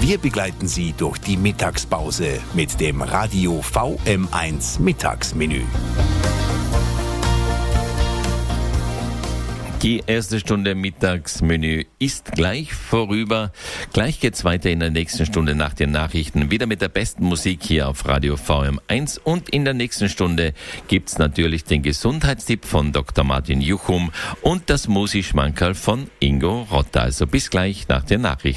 Wir begleiten Sie durch die Mittagspause mit dem Radio VM1 Mittagsmenü. Die erste Stunde Mittagsmenü ist gleich vorüber. Gleich geht's weiter in der nächsten Stunde nach den Nachrichten. Wieder mit der besten Musik hier auf Radio VM1. Und in der nächsten Stunde gibt's natürlich den Gesundheitstipp von Dr. Martin Juchum und das Musikschmankerl von Ingo Rotter. Also bis gleich nach den Nachrichten.